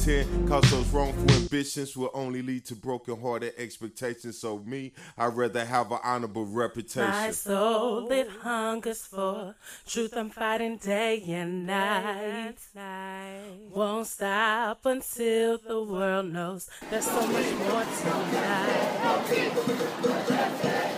Cause those wrongful ambitions will only lead to broken-hearted expectations. So me, I'd rather have an honorable reputation. My soul that hungers for truth, I'm fighting day and night. Won't stop until the world knows there's so much more tonight.